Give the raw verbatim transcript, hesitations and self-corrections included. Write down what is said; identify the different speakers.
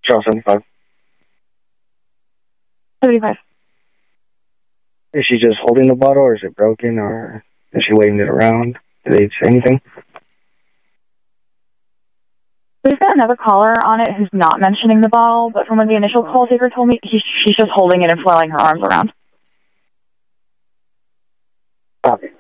Speaker 1: Charles seventy-five.
Speaker 2: seventy-five.
Speaker 1: Is she just holding the bottle, or is it broken, or is she waving it around? Did they say anything?
Speaker 2: We've got another caller on it who's not mentioning the bottle, but from when the initial call taker told me, he, she's just holding it and flailing her arms around.
Speaker 1: Okay.